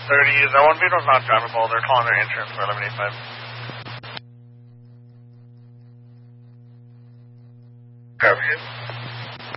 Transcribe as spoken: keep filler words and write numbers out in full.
thirty, that one vehicle's not drivable. They're calling their insurance for eleven eighty-five. Copy it.